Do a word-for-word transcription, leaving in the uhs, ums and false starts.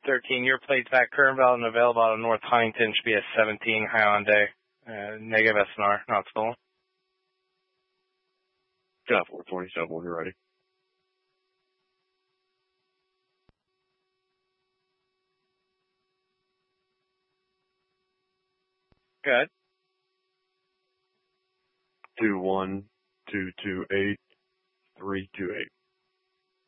thirteen, your plate's back, current valid and available out of North Huntington should be a seventeen Hyundai, uh, negative S N R, not stolen. Got four twenty-seven when you're ready. Good. Two one two two eight three two eight.